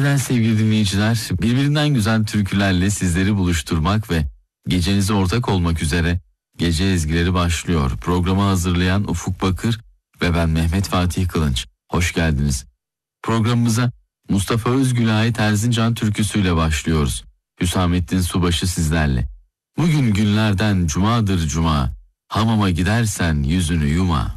Evet sevgili dinleyiciler, birbirinden güzel türkülerle sizleri buluşturmak ve gecenize ortak olmak üzere Gece Ezgileri başlıyor. Programı hazırlayan Ufuk Bakır ve ben Mehmet Fatih Kılınç. Hoş geldiniz. Programımıza Mustafa Özgül'e ait Erzincan türküsüyle başlıyoruz. Hüsamettin Subaşı sizlerle. Bugün günlerden cumadır cuma, hamama gidersen yüzünü yuma.